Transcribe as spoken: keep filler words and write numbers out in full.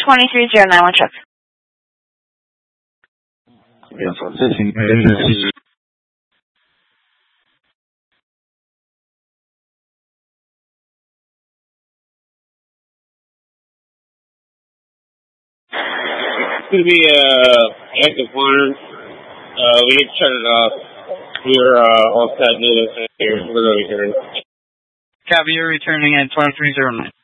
twenty-three zero nine, one check. Yes, I'm sitting here. It's going to be uh, active one. Uh, we need to shut it off. We're uh, all set. Here. We're going to return. Copy, you're returning at twelve three zero nine.